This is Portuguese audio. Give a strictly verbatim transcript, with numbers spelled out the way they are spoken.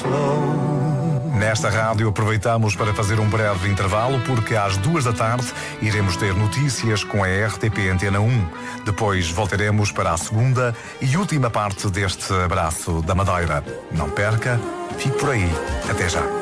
Nesta rádio aproveitamos para fazer um breve intervalo porque às duas da tarde iremos ter notícias com a R T P Antena um. Depois voltaremos para a segunda e última parte deste abraço da Madeira. Não perca, fique por aí. Até já.